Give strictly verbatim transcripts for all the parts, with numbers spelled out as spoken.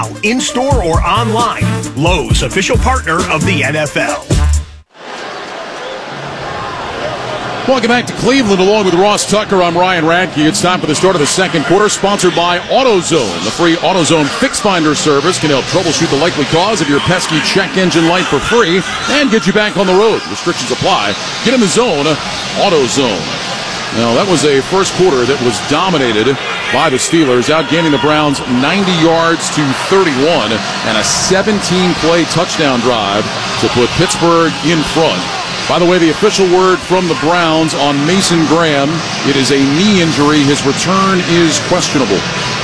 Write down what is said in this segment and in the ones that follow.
In-store or online, Lowe's, official partner of the N F L. Welcome back to Cleveland along with Ross Tucker. I'm Ryan Radke. It's time for the start of the second quarter, sponsored by AutoZone. The free AutoZone Fix Finder service can help troubleshoot the likely cause of your pesky check engine light for free and get you back on the road. Restrictions apply. Get in the zone, AutoZone. Now, that was a first quarter that was dominated by the Steelers, outgaining the Browns ninety yards to thirty-one, and a seventeen-play touchdown drive to put Pittsburgh in front. By the way, the official word from the Browns on Mason Graham, it is a knee injury. His return is questionable.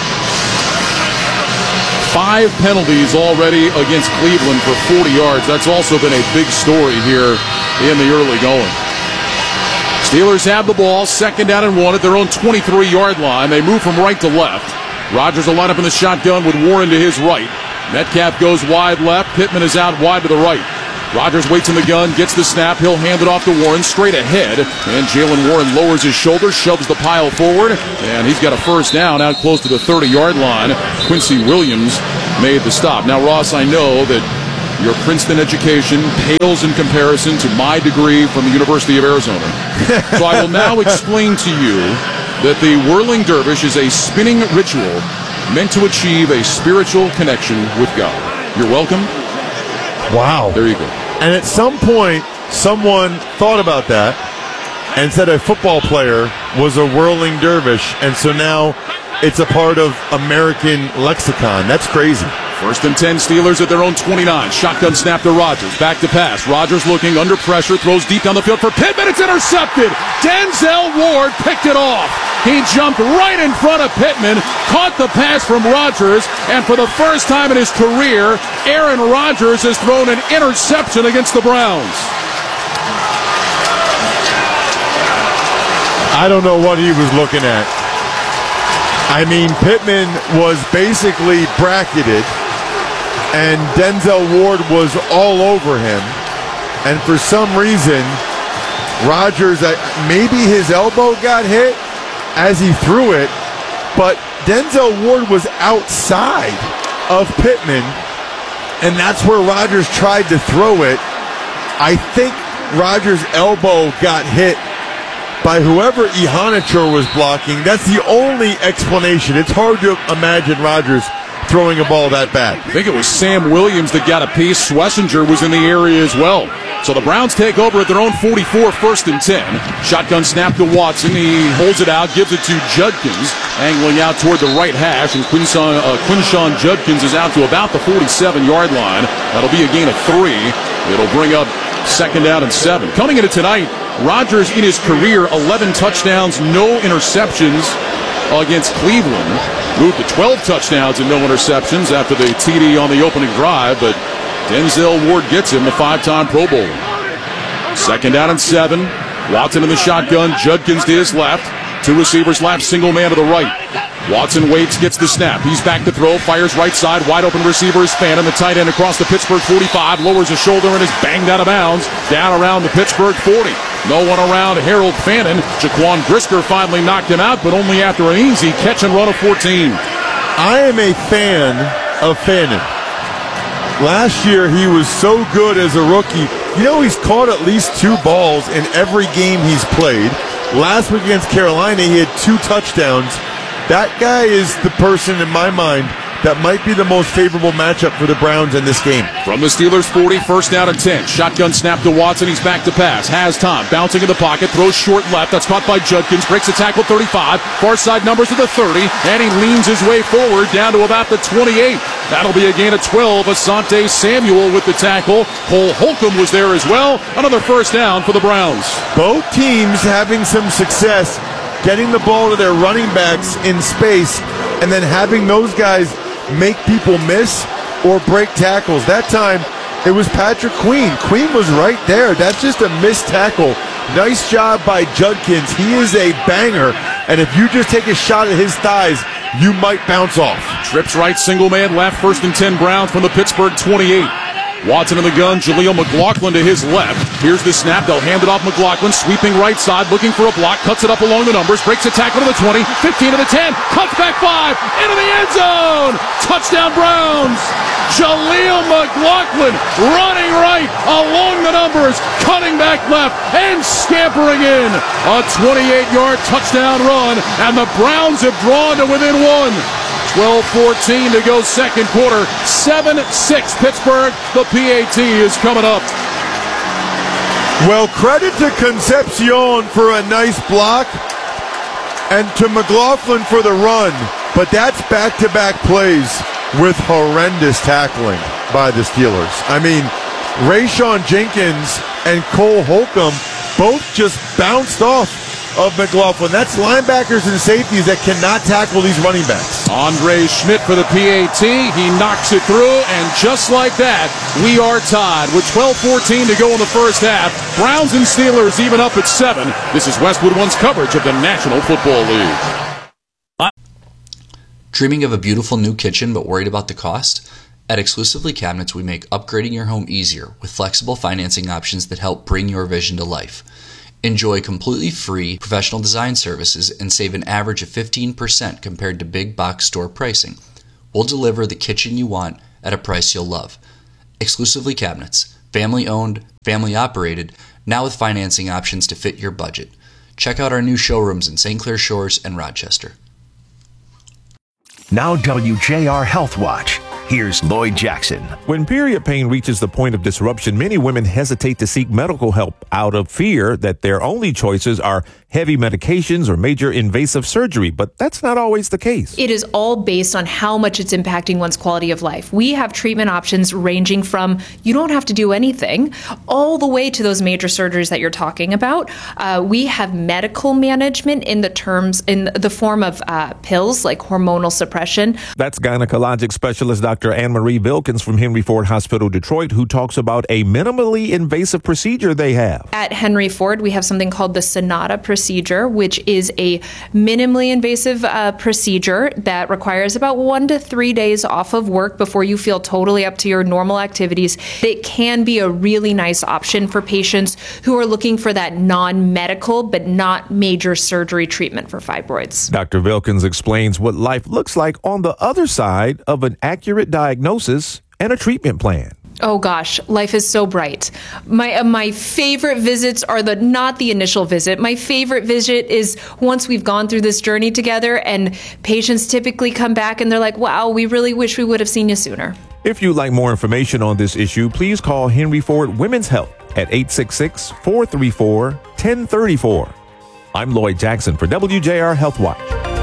Five penalties already against Cleveland for forty yards. That's also been a big story here in the early going. Steelers have the ball, second down and one at their own twenty-three-yard line. They move from right to left. Rodgers will line up in the shotgun with Warren to his right. Metcalf goes wide left. Pittman is out wide to the right. Rodgers waits in the gun, gets the snap. He'll hand it off to Warren straight ahead. And Jalen Warren lowers his shoulder, shoves the pile forward, and he's got a first down out close to the thirty-yard line. Quincy Williams made the stop. Now, Ross, I know that your Princeton education pales in comparison to my degree from the University of Arizona. So I will now explain to you that the whirling dervish is a spinning ritual meant to achieve a spiritual connection with God. You're welcome. Wow. There you go. And at some point, someone thought about that and said a football player was a whirling dervish, and so now it's a part of American lexicon. That's crazy. First and ten, Steelers at their own twenty-nine. Shotgun snap to Rodgers. Back to pass. Rodgers looking under pressure. Throws deep down the field for Pittman. It's intercepted. Denzel Ward picked it off. He jumped right in front of Pittman, caught the pass from Rodgers, and for the first time in his career, Aaron Rodgers has thrown an interception against the Browns. I don't know what he was looking at. I mean, Pittman was basically bracketed, and Denzel Ward was all over him. And for some reason, Rodgers, maybe his elbow got hit as he threw it, but Denzel Ward was outside of Pittman, and that's where Rodgers tried to throw it. I think Rodgers' elbow got hit by whoever Ihanichor was blocking. That's the only explanation. It's hard to imagine Rodgers throwing a ball that bad. I think it was Sam Williams that got a piece. Schlesinger was in the area as well. So the Browns take over at their own forty-four, first and ten. Shotgun snap to Watson. He holds it out, gives it to Judkins, angling out toward the right hash, and Quinshon, uh, Quinshon Judkins is out to about the forty-seven-yard line. That'll be a gain of three. It'll bring up second down and seven. Coming into tonight, Rodgers in his career, eleven touchdowns, no interceptions against Cleveland. Moved to twelve touchdowns and no interceptions after the T D on the opening drive, but Denzel Ward gets him, the five-time Pro Bowler. Second down and seven. Watson in the shotgun, Judkins to his left. Two receivers left, single man to the right. Watson waits, gets the snap. He's back to throw, fires right side, wide open receiver is Fannin, the tight end across the Pittsburgh forty-five, lowers his shoulder and is banged out of bounds, down around the Pittsburgh forty. No one around Harold Fannin. Jaquan Brisker finally knocked him out, but only after an easy catch and run of fourteen. I am a fan of Fannin. Last year, he was so good as a rookie. You know, he's caught at least two balls in every game he's played. Last week against Carolina, he had two touchdowns. That guy is the person, in my mind, that might be the most favorable matchup for the Browns in this game. From the Steelers forty, first down and ten. Shotgun snap to Watson. He's back to pass. Has time. Bouncing in the pocket. Throws short left. That's caught by Judkins. Breaks a tackle thirty-five. Far side numbers to the thirty. And he leans his way forward down to about the twenty-eight. That'll be a gain of twelve. Asante Samuel with the tackle. Cole Holcomb was there as well. Another first down for the Browns. Both teams having some success getting the ball to their running backs in space and then having those guys make people miss or break tackles. That time, it was Patrick Queen. Queen was right there. That's just a missed tackle. Nice job by Judkins. He is a banger, and if you just take a shot at his thighs, you might bounce off. Trips right, single man left, first and ten Browns from the Pittsburgh twenty-eight. Watson in the gun, Jaleel McLaughlin to his left. Here's the snap. They'll hand it off McLaughlin, sweeping right side, looking for a block, cuts it up along the numbers, breaks a tackle to the twenty, fifteen to the ten, cuts back five, into the end zone. Touchdown Browns. Jaleel McLaughlin running right along the numbers, cutting back left, and scampering in. A twenty-eight-yard touchdown run, and the Browns have drawn to within one. twelve fourteen to go second quarter. seven six Pittsburgh. The P A T is coming up. Well, credit to Concepcion for a nice block and to McLaughlin for the run. But that's back-to-back plays with horrendous tackling by the Steelers. I mean, Rayshon Jenkins and Cole Holcomb both just bounced off of McLaughlin. That's linebackers and safeties that cannot tackle these running backs. Andre Schmidt for the P A T. He knocks it through, and just like that, we are tied with twelve fourteen to go in the first half. Browns and Steelers even up at seven. This is Westwood One's coverage of the National Football League. Dreaming of a beautiful new kitchen but worried about the cost? At Exclusively Cabinets, we make upgrading your home easier with flexible financing options that help bring your vision to life. Enjoy completely free professional design services and save an average of fifteen percent compared to big box store pricing. We'll deliver the kitchen you want at a price you'll love. Exclusively Cabinets, family owned, family operated, now with financing options to fit your budget. Check out our new showrooms in Saint Clair Shores and Rochester. Now W J R Health Watch. Here's Lloyd Jackson. When period pain reaches the point of disruption, many women hesitate to seek medical help out of fear that their only choices are heavy medications or major invasive surgery, but that's not always the case. It is all based on how much it's impacting one's quality of life. We have treatment options ranging from you don't have to do anything all the way to those major surgeries that you're talking about. Uh, we have medical management in the terms in the form of uh, pills like hormonal suppression. That's gynecologic specialist Doctor Anne-Marie Vilkins from Henry Ford Hospital, Detroit, who talks about a minimally invasive procedure they have. At Henry Ford, we have something called the Sonata procedure, which is a minimally invasive uh, procedure that requires about one to three days off of work before you feel totally up to your normal activities. It can be a really nice option for patients who are looking for that non-medical but not major surgery treatment for fibroids. Doctor Vilkins explains what life looks like on the other side of an accurate diagnosis and a treatment plan. Oh gosh, life is so bright. My uh, my favorite visits are the not the initial visit. My favorite visit is once we've gone through this journey together, and patients typically come back and they're like, wow, we really wish we would have seen you sooner. If you'd like more information on this issue, please call Henry Ford Women's Health at eight six six, four three four, one zero three four. I'm Lloyd Jackson for W J R Health Watch.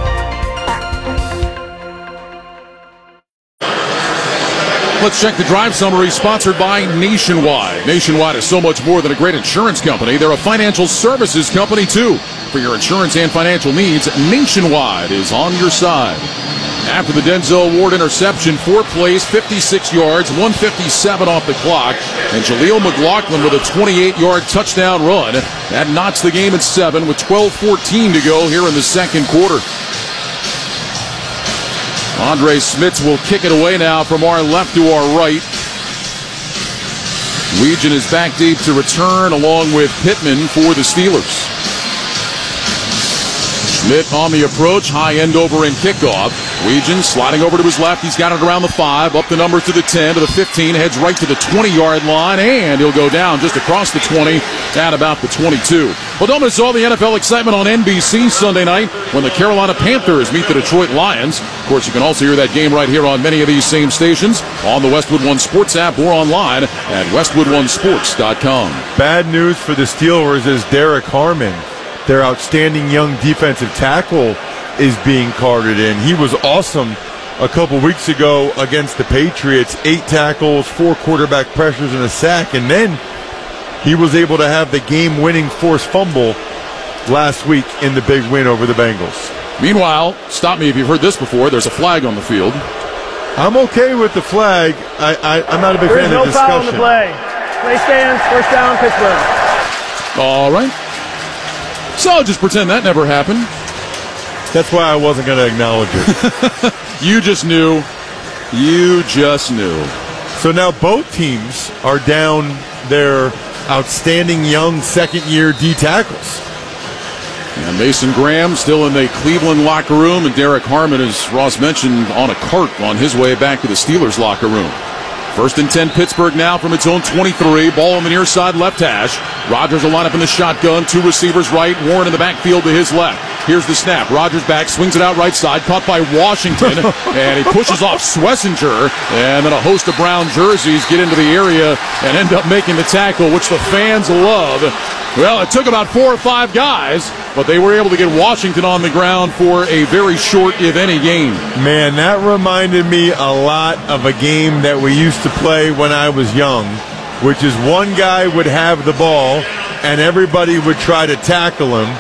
Let's check the drive summary sponsored by Nationwide. Nationwide is so much more than a great insurance company. They're a financial services company, too. For your insurance and financial needs, Nationwide is on your side. After the Denzel Ward interception, four plays, fifty-six yards, one fifty-seven off the clock, and Jaleel McLaughlin with a twenty-eight-yard touchdown run. That knocks the game at seven with twelve fourteen to go here in the second quarter. Andre Smits will kick it away now from our left to our right. Weegan is back deep to return along with Pittman for the Steelers. Schmidt on the approach, high end over and kickoff. Weegan sliding over to his left. He's got it around the five, up the numbers to the ten, to the fifteen, heads right to the twenty-yard line, and he'll go down just across the twenty at about the twenty-two. Well, don't miss all the N F L excitement on N B C Sunday night when the Carolina Panthers meet the Detroit Lions. Of course, you can also hear that game right here on many of these same stations, on the Westwood One Sports app or online at westwood one sports dot com. Bad news for the Steelers is Derek Harmon, their outstanding young defensive tackle, is being carted in. He was awesome a couple weeks ago against the Patriots. Eight tackles, four quarterback pressures, and a sack. And then he was able to have the game-winning forced fumble last week in the big win over the Bengals. Meanwhile, stop me if you've heard this before, there's a flag on the field. I'm okay with the flag. I, I, I'm not a big there fan is of no discussion. Foul on the play. Play stands, first down, Pittsburgh. All right. So just pretend that never happened. That's why I wasn't going to acknowledge it. You just knew. You just knew. So now both teams are down their outstanding young second-year D tackles. And Mason Graham still in the Cleveland locker room, and Derek Harmon, as Ross mentioned, on a cart on his way back to the Steelers locker room. First and ten, Pittsburgh now from its own twenty-three. Ball on the near side, left hash. Rodgers will line up in the shotgun. Two receivers right. Warren in the backfield to his left. Here's the snap. Rodgers back, swings it out right side. Caught by Washington. And he pushes off Schlesinger. And then a host of brown jerseys get into the area and end up making the tackle, which the fans love. Well, it took about four or five guys, but they were able to get Washington on the ground for a very short, if any, game. Man, that reminded me a lot of a game that we used to play when I was young, which is one guy would have the ball and everybody would try to tackle him.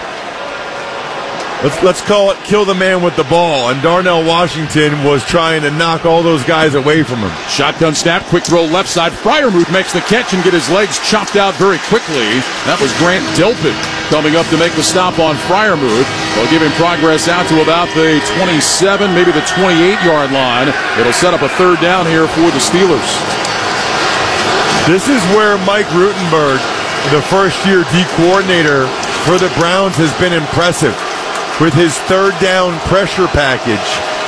Let's let's call it kill the man with the ball. And Darnell Washington was trying to knock all those guys away from him. Shotgun snap, quick throw left side. Freiermuth makes the catch and get his legs chopped out very quickly. That was Grant Delpit coming up to make the stop on Freiermuth. They'll give him progress out to about the twenty-seven, maybe the twenty-eight-yard line. It'll set up a third down here for the Steelers. This is where Mike Rutenberg, the first-year D coordinator for the Browns, has been impressive with his third down pressure package.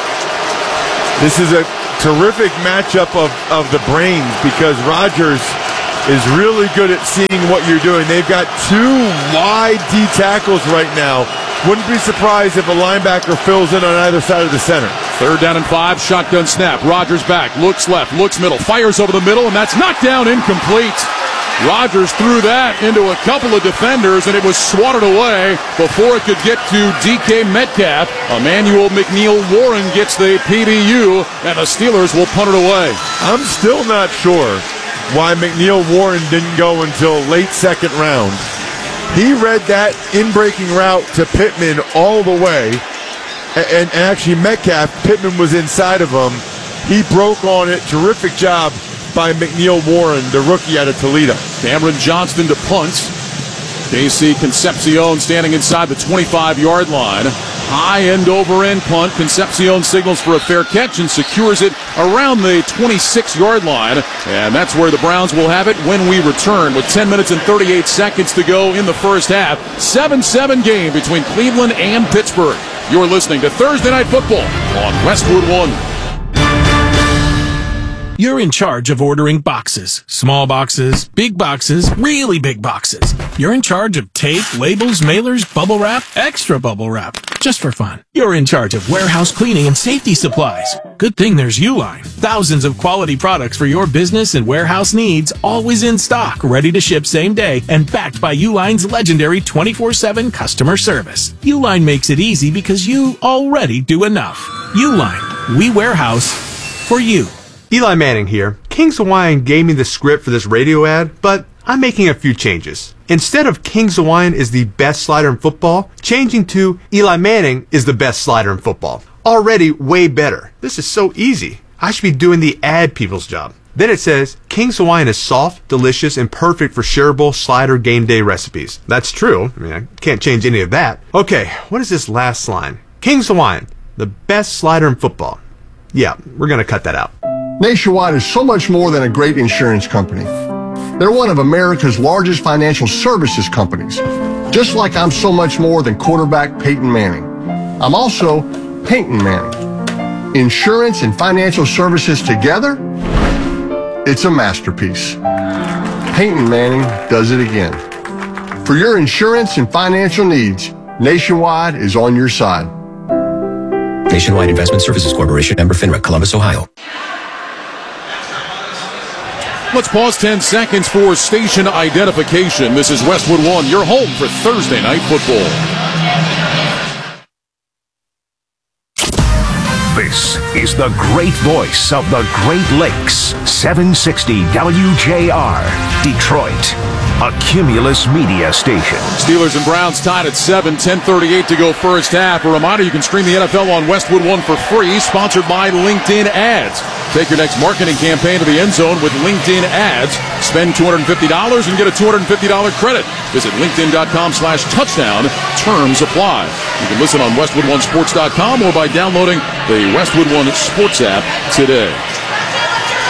This is a terrific matchup of, of the brains because Rodgers is really good at seeing what you're doing. They've got two wide D tackles right now. Wouldn't be surprised if a linebacker fills in on either side of the center. Third down and five, shotgun snap. Rodgers back, looks left, looks middle, fires over the middle, and that's knocked down incomplete. Rodgers threw that into a couple of defenders, and it was swatted away before it could get to D K Metcalf. Emmanuel McNeil Warren gets the P B U, and the Steelers will punt it away. I'm still not sure why McNeil Warren didn't go until late second round. He read that in-breaking route to Pittman all the way, and actually Metcalf, Pittman was inside of him. He broke on it. Terrific job by McNeil Warren, the rookie out of Toledo. Cameron Johnston to punt. K C Concepcion standing inside the twenty-five-yard line. High end over end punt. Concepcion signals for a fair catch and secures it around the twenty-six-yard line. And that's where the Browns will have it when we return with ten minutes and thirty-eight seconds to go in the first half. seven seven game between Cleveland and Pittsburgh. You're listening to Thursday Night Football on Westwood One. You're in charge of ordering boxes. Small boxes, big boxes, really big boxes. You're in charge of tape, labels, mailers, bubble wrap, extra bubble wrap. Just for fun. You're in charge of warehouse cleaning and safety supplies. Good thing there's Uline. Thousands of quality products for your business and warehouse needs, always in stock, ready to ship same day, and backed by Uline's legendary twenty-four seven customer service. Uline makes it easy because you already do enough. Uline. We warehouse for you. Eli Manning here. Kings Hawaiian gave me the script for this radio ad, but I'm making a few changes. Instead of Kings Hawaiian is the best slider in football, changing to Eli Manning is the best slider in football. Already way better. This is so easy. I should be doing the ad people's job. Then it says, Kings Hawaiian is soft, delicious, and perfect for shareable slider game day recipes. That's true. I mean, I can't change any of that. Okay, what is this last line? Kings Hawaiian, the best slider in football. Yeah, we're going to cut that out. Nationwide is so much more than a great insurance company. They're one of America's largest financial services companies. Just like I'm so much more than quarterback Peyton Manning. I'm also Peyton Manning. Insurance and financial services together, it's a masterpiece. Peyton Manning does it again. For your insurance and financial needs, Nationwide is on your side. Nationwide Investment Services Corporation, member FINRA, Columbus, Ohio. Let's pause ten seconds for station identification. This is Westwood One, your home for Thursday Night Football. This is the great voice of the Great Lakes, seven sixty W J R, Detroit, a Cumulus media station. Steelers and Browns tied at seven, ten thirty-eight to go first half. A reminder, you can stream the N F L on Westwood One for free, sponsored by LinkedIn Ads. Take your next marketing campaign to the end zone with LinkedIn Ads. Spend two hundred fifty dollars and get a two hundred fifty dollars credit. Visit linkedin.com slash touchdown. Terms apply. You can listen on westwood one sports dot com or by downloading the Westwood One Sports app today.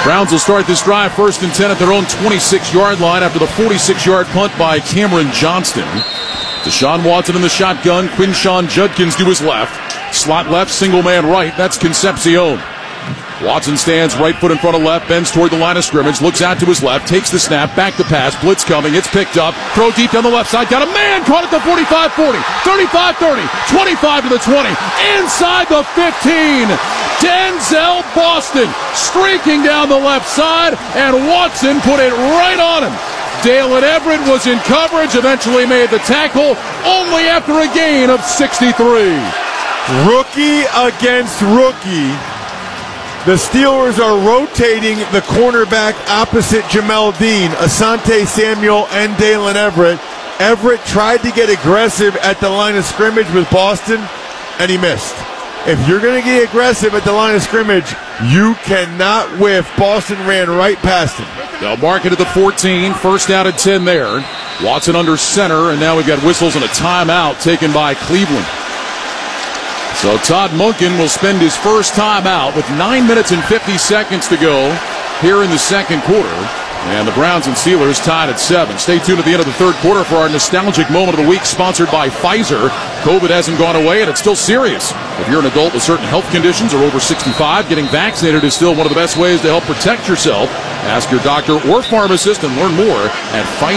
Browns will start this drive first and ten at their own twenty-six-yard line after the forty-six-yard punt by Cameron Johnston. Deshaun Watson in the shotgun. Quinshawn Judkins to his left. Slot left, single man right. That's Concepcion. Watson stands right foot in front of left, bends toward the line of scrimmage, looks out to his left, takes the snap, back to pass, blitz coming, it's picked up, throw deep down the left side, got a man, caught at the forty-five forty, thirty-five thirty, twenty-five to the twenty, inside the fifteen. Denzel Boston streaking down the left side, and Watson put it right on him. Dalen Everett was in coverage, eventually made the tackle, only after a gain of sixty-three. Rookie against rookie. The Steelers are rotating the cornerback opposite Jamel Dean, Asante Samuel, and Dalen Everett. Everett tried to get aggressive at the line of scrimmage with Boston, and he missed. If you're going to get aggressive at the line of scrimmage, you cannot whiff. Boston ran right past him. They'll mark it at the fourteen, first down at ten there. Watson under center, and now we've got whistles and a timeout taken by Cleveland. So Todd Monken will spend his first time out with nine minutes and fifty seconds to go here in the second quarter. And the Browns and Steelers tied at seven. Stay tuned at the end of the third quarter for our nostalgic moment of the week, sponsored by Pfizer. COVID hasn't gone away, and it's still serious. If you're an adult with certain health conditions or over sixty-five, getting vaccinated is still one of the best ways to help protect yourself. Ask your doctor or pharmacist and learn more at Pfizer.